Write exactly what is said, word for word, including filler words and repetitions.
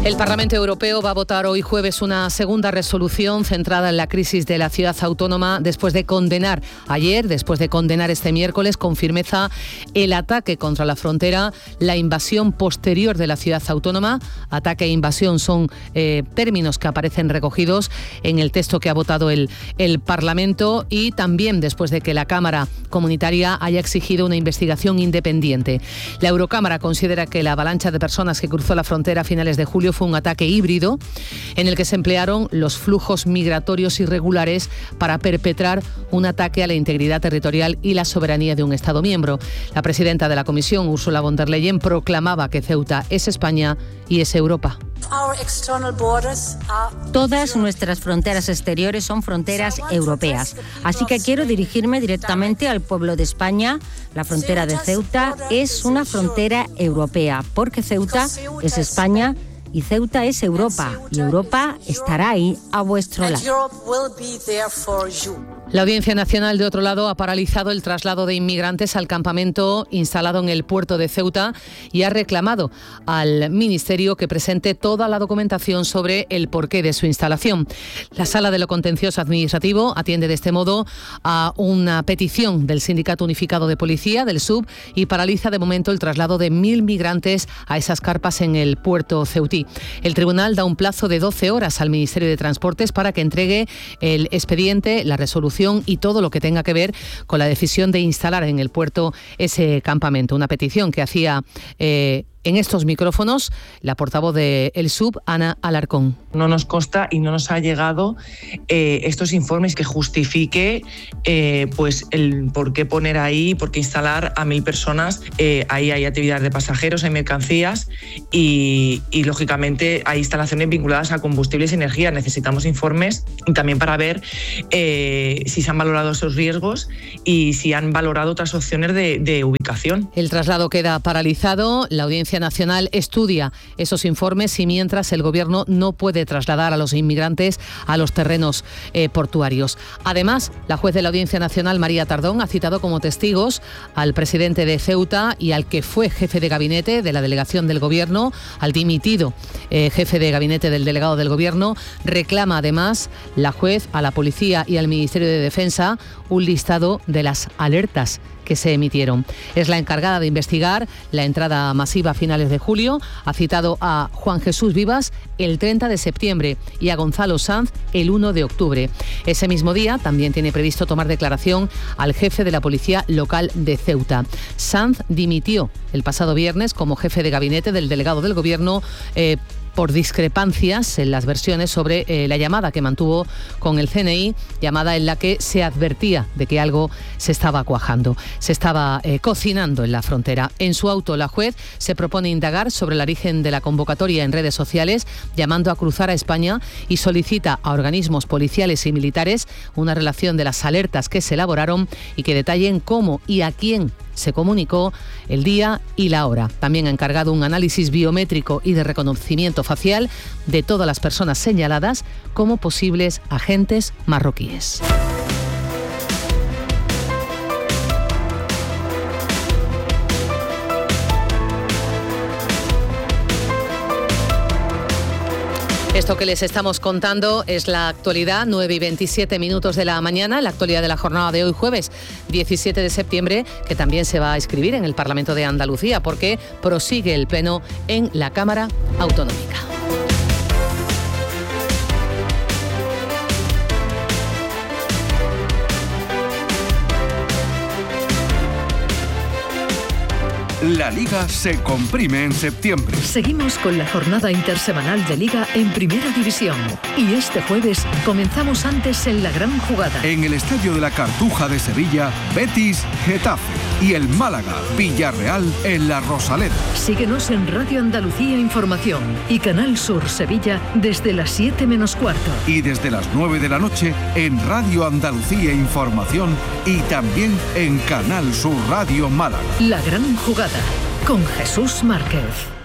El Parlamento Europeo va a votar hoy jueves una segunda resolución centrada en la crisis de la ciudad autónoma después de condenar ayer, después de condenar este miércoles con firmeza el ataque contra la frontera, la invasión posterior de la ciudad autónoma. Ataque e invasión son eh, términos que aparecen recogidos en el texto que ha votado el, el Parlamento, y también después de que la Cámara Comunitaria haya exigido una investigación independiente. La Eurocámara considera que la avalancha de personas que cruzó la frontera a finales de julio fue un ataque híbrido en el que se emplearon los flujos migratorios irregulares para perpetrar un ataque a la integridad territorial y la soberanía de un Estado miembro. La presidenta de la Comisión, Ursula von der Leyen, proclamaba que Ceuta es España y es Europa. Todas nuestras fronteras exteriores son fronteras europeas. Así que quiero dirigirme directamente al pueblo de España. La frontera de Ceuta es una frontera europea, porque Ceuta es España y Ceuta es Europa, y Europa estará ahí a vuestro lado. La Audiencia Nacional, de otro lado, ha paralizado el traslado de inmigrantes al campamento instalado en el puerto de Ceuta y ha reclamado al Ministerio que presente toda la documentación sobre el porqué de su instalación. La Sala de lo Contencioso Administrativo atiende de este modo a una petición del Sindicato Unificado de Policía, del S U B, y paraliza de momento el traslado de mil migrantes a esas carpas en el puerto ceutí. El tribunal da un plazo de doce horas al Ministerio de Transportes para que entregue el expediente, la resolución y todo lo que tenga que ver con la decisión de instalar en el puerto ese campamento. Una petición que hacía eh, en estos micrófonos la portavoz del S U B, Ana Alarcón. No nos consta y no nos ha llegado eh, estos informes que justifique eh, pues el por qué poner ahí, por qué instalar a mil personas. Eh, ahí hay actividad de pasajeros, hay mercancías y, y lógicamente hay instalaciones vinculadas a combustibles y energía. Necesitamos informes también para ver eh, si se han valorado esos riesgos y si han valorado otras opciones de, de ubicación. El traslado queda paralizado. La Audiencia Nacional estudia esos informes y mientras el Gobierno no puede trasladar a los inmigrantes a los terrenos eh, portuarios. Además, la juez de la Audiencia Nacional, María Tardón, ha citado como testigos al presidente de Ceuta y al que fue jefe de gabinete de la delegación del Gobierno, al dimitido eh, jefe de gabinete del delegado del Gobierno. Reclama además la juez a la policía y al Ministerio de Defensa un listado de las alertas que se emitieron. Es la encargada de investigar la entrada masiva a finales de julio. Ha citado a Juan Jesús Vivas el treinta de septiembre y a Gonzalo Sanz el uno de octubre. Ese mismo día también tiene previsto tomar declaración al jefe de la policía local de Ceuta. Sanz dimitió el pasado viernes como jefe de gabinete del delegado del Gobierno eh, por discrepancias en las versiones sobre eh, la llamada que mantuvo con el C N I, llamada en la que se advertía de que algo se estaba cuajando, se estaba eh, cocinando en la frontera. En su auto, la juez se propone indagar sobre el origen de la convocatoria en redes sociales, llamando a cruzar a España, y solicita a organismos policiales y militares una relación de las alertas que se elaboraron y que detallen cómo y a quién se comunicó el día y la hora. También ha encargado un análisis biométrico y de reconocimiento facial de todas las personas señaladas como posibles agentes marroquíes. Esto que les estamos contando es la actualidad, nueve y veintisiete minutos de la mañana, la actualidad de la jornada de hoy, jueves diecisiete de septiembre, que también se va a escribir en el Parlamento de Andalucía porque prosigue el pleno en la Cámara Autonómica. La Liga se comprime en septiembre. Seguimos con la jornada intersemanal de Liga en Primera División. Y este jueves comenzamos antes en la gran jugada. En el Estadio de la Cartuja de Sevilla, Betis, Getafe. Y el Málaga, Villarreal en la Rosaleda. Síguenos en Radio Andalucía Información y Canal Sur Sevilla desde las siete menos cuarto. Y desde las nueve de la noche en Radio Andalucía Información y también en Canal Sur Radio Málaga. La gran jugada con Jesús Márquez.